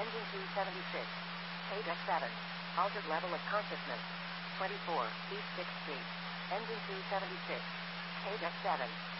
Engine 276. KDEC 7. Altered level of consciousness. 24. East 6th Street. Engine 276. KDEC 7.